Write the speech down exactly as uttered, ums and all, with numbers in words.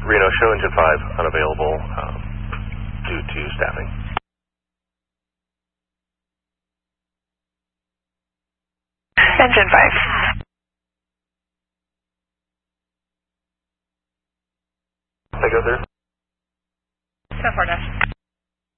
Reno, show engine five unavailable um, due to staffing. Engine five. I go there. ten four dash.